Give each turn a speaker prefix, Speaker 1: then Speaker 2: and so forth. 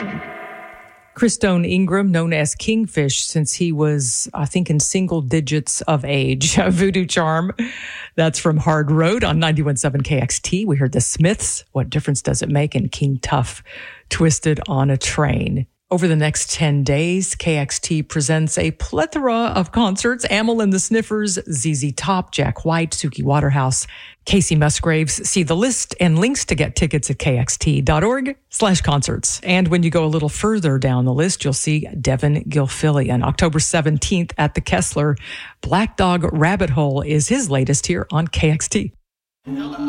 Speaker 1: Christone Ingram, known as Kingfish since he was, I think, in single digits of age. Voodoo Charm. That's from Hard Road on 91.7 KXT. We heard the Smiths. What difference does it make? And King Tuff, Twisted on a Train. Over the next 10 days, KXT presents a plethora of concerts. Amyl and the Sniffers, ZZ Top, Jack White, Suki Waterhouse, Casey Musgraves. See the list and links to get tickets at kxt.org/concerts. And when you go a little further down the list, you'll see Devin Gilfillian. October 17th at the Kessler. Black Dog Rabbit Hole is his latest here on KXT.